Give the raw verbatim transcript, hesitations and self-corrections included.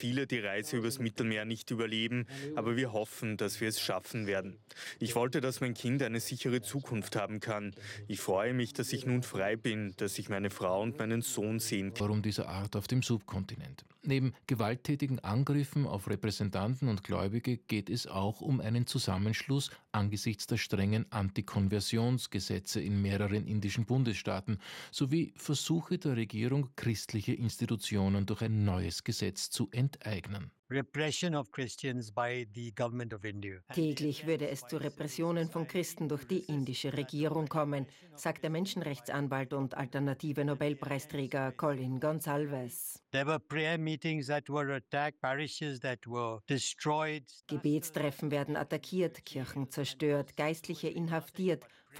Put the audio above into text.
viele die Reise übers Mittelmeer nicht überleben, aber wir hoffen, dass wir es schaffen werden. Ich wollte, dass mein Kind eine sichere Zukunft haben kann. Ich freue mich, dass ich nun frei bin, dass ich meine Frau und meinen Sohn sehen kann. Warum dieser Art auf dem Subkontinent? Neben gewalttätigen Angriffen auf Repräsentanten und Gläubige geht es auch um einen Zusammenschluss angesichts der strengen Antikonversionsgesetze in mehreren indischen Bundesstaaten sowie Versuche der Regierung, christliche Institutionen durch ein neues Gesetz zu enteignen. Täglich würde es zu Repressionen von Christen durch die indische Regierung kommen, sagt der Menschenrechtsanwalt und alternative Nobelpreisträger Colin Gonsalves. Gebetstreffen werden attackiert, Kirchen zerstört, Geistliche inhaftiert,